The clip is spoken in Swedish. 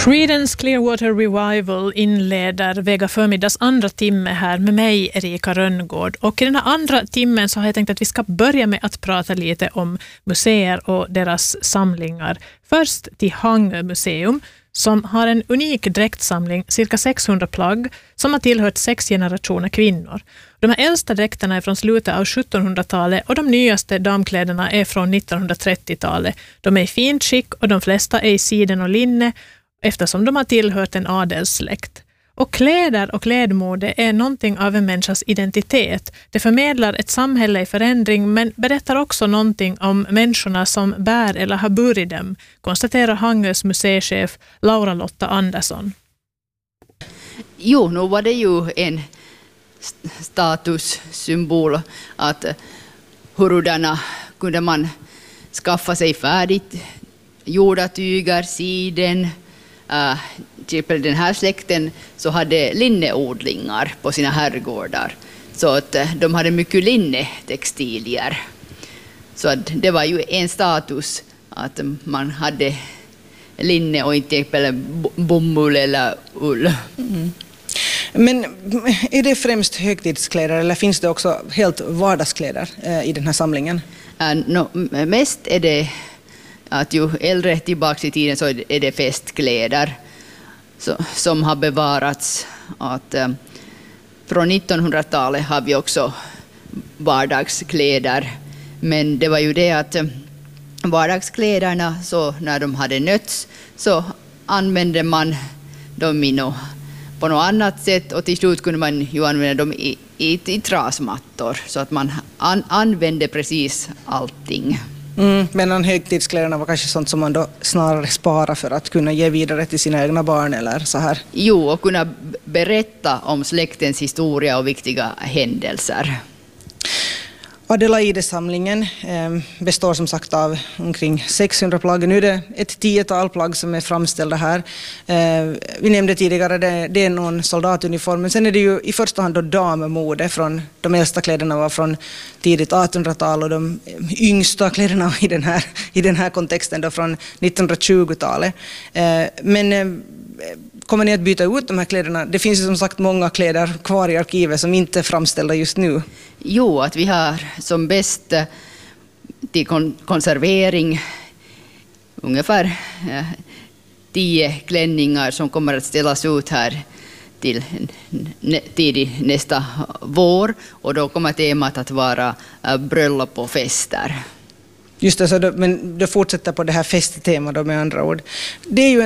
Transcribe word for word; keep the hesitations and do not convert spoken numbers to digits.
Creedence Clearwater Revival inleder Vega förmiddags andra timme här med mig, Erika Rönngård. Och i den här andra timmen så har jag tänkt att vi ska börja med att prata lite om museer och deras samlingar. Först till Hangö museum som har en unik dräktsamling, cirka sexhundra plagg, som har tillhört sex generationer kvinnor. De här äldsta dräkterna är från slutet av sjuttonhundratalet och de nyaste damkläderna är från nittonhundratrettiotalet. De är i fint skick och de flesta är i siden och linne, eftersom de har tillhört en adelssläkt. Och kläder och klädmode är någonting av en människas identitet. Det förmedlar ett samhälle i förändring men berättar också någonting om människorna som bär eller har burit dem, konstaterar Hangös museichef Laura Lotta Andersson. Jo, nu var det ju en statussymbol att hurudana kunde man skaffa sig färdigt gjorda tyger, siden. Uh, till den här släkten så hade linneodlingar på sina herrgårdar. Så att uh, de hade mycket linnetextilier. Så att det var ju en status att man hade linne och inte bomull eller ull. Mm. Men är det främst högtidskläder eller finns det också helt vardagskläder uh, i den här samlingen? Uh, no, mest är det att ju äldre tillbaka i tiden så är det festkläder så, som har bevarats. Att, eh, från nittonhundratalet har vi också vardagskläder. Men det var ju det att eh, vardagskläderna, så när de hade nötts så använde man dem i no, på något annat sätt. Och till slut kunde man ju använda dem i, i, i trasmattor. Så att man an, använde precis allting. Mm, medan högtidskläderna var kanske sånt som man då snarare sparar för att kunna ge vidare till sina egna barn eller så här. Jo, och kunna berätta om släktens historia och viktiga händelser. Adelaidesamlingen eh, består som sagt av omkring sexhundra plagg. Nu är det ett tiotal plagg som är framställda här. Eh, vi nämnde tidigare det, det är någon soldatuniform, men sen är det ju i första hand då dammode. Från, de äldsta kläderna var från tidigt artonhundratal och de yngsta kläderna i den här, i den här kontexten då från nittonhundratjugotalet. Eh, men eh, kommer ni att byta ut de här kläderna? Det finns ju som sagt många kläder kvar i arkivet som inte är framställda just nu. Jo, att vi har som bäst till konservering ungefär tio klänningar som kommer att ställas ut här till tidig nästa vår. Och då kommer temat att vara bröllop och fester. Just det, så då, men det fortsätter på det här festtemat då med andra ord. Det är ju